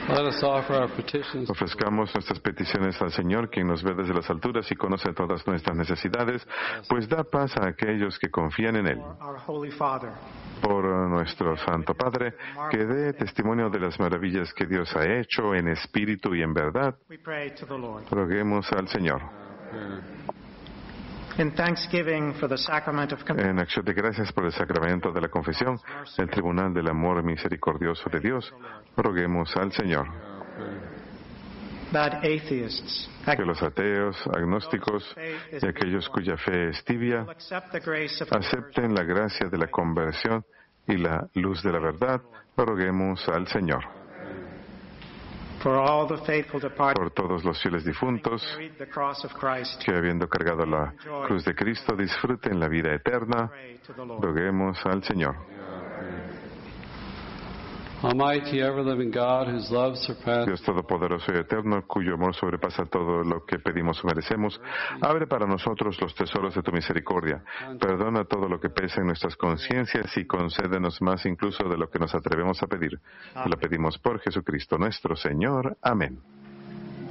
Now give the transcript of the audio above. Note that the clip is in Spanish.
Let us offer our petitions. Ofrezcamos nuestras peticiones al Señor, quien nos ve desde las alturas y conoce todas nuestras necesidades, pues da paz a aquellos que confían en Él. Our Holy Father, Por nuestro Santo Padre, que dé testimonio de las maravillas que Dios ha hecho en espíritu y en verdad, we pray to the Lord. roguemos al Señor. In thanksgiving for the sacrament of confession, En acción de gracias por el sacramento de la confesión, el tribunal del amor misericordioso de Dios, roguemos al Señor. that atheists Que los ateos, agnósticos y aquellos cuya fe es tibia will accept the grace of acepten la gracia de la conversión y la luz de la verdad, roguemos al Señor. for all the faithful departed Por todos los fieles difuntos carried the cross of Christ. que, habiendo cargado la cruz de Cristo, disfruten la vida eterna, Pray to the Lord. roguemos al Señor. Almighty, ever-living God, whose love surpasses Dios Todopoderoso y Eterno, cuyo amor sobrepasa todo lo que pedimos o merecemos, abre para nosotros los tesoros de tu misericordia. Perdona todo lo que pesa en nuestras conciencias y concédenos más incluso de lo que nos atrevemos a pedir. Te lo pedimos por Jesucristo nuestro Señor. Amén.